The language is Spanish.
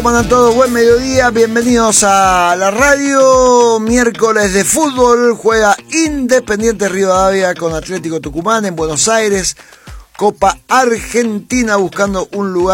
¿Cómo andan todos? Buen mediodía, bienvenidos a la radio. Miércoles de fútbol, juega Independiente Rivadavia con Atlético Tucumán en Buenos Aires. Copa Argentina buscando un lugar